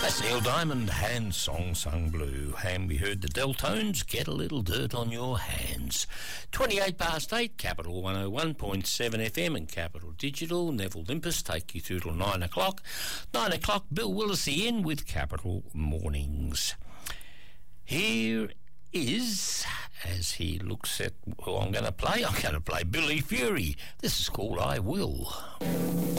That's Neil Diamond, Hand Song Sung Blue. And we heard the Deltones, Get a Little Dirt on Your Hands. 28 past 8, Capital 101.7 FM and Capital Digital. Neville Limpus take you through till 9 o'clock. 9 o'clock, Bill Willesee in with Capital Mornings. Here is, as he looks at who I'm going to play Billy Fury. This is called I Will.